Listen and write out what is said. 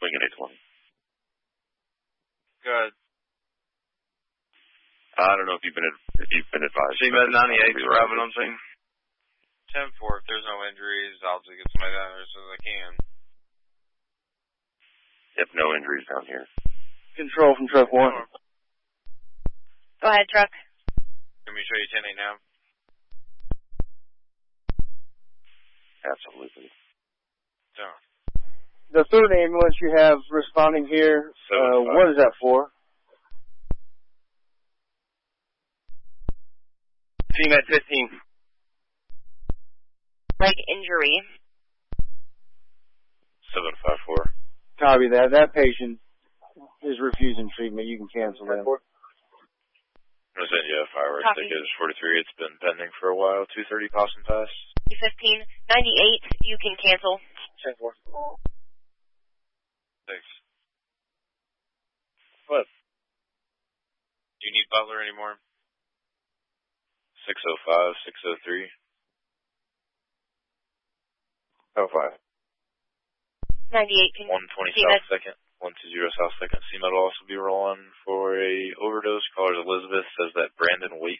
Lincoln 820. Good. I don't know if you've been advised. CMed 98's arriving on scene. 10-4, if there's no injuries, I'll just get somebody down there as soon as I can. If no injuries down here. Control from truck 1. Go ahead, truck. Let me show you 10-8 now. Absolutely. So. The third ambulance you have responding here, what is that for? CMed 15. Leg injury. 754. Copy that. That patient is refusing treatment. You can cancel that. I'm going to send you a fireworks ticket. It's 43. It's been pending for a while. 230 Possum Pass. 15, 98, you can cancel. 10-4. Thanks. What? Do you need Butler anymore? 605, 603. 05. 98, can 120 South 2nd, 120 South 2nd. CMed will also be rolling for a overdose. Callers Elizabeth says that Brandon Waite